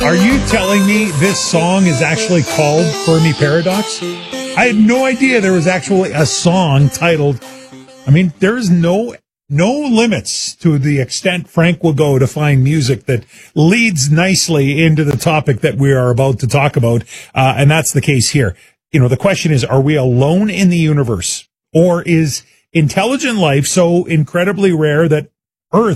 Are you telling me this song is actually called Fermi Paradox? I had no idea there was actually a song titled. I mean, there's no limits to the extent Frank will go to find music that leads nicely into the topic that we are about to talk about. And that's the case here. You know, the question is, are we alone in the universe, or is intelligent life so incredibly rare that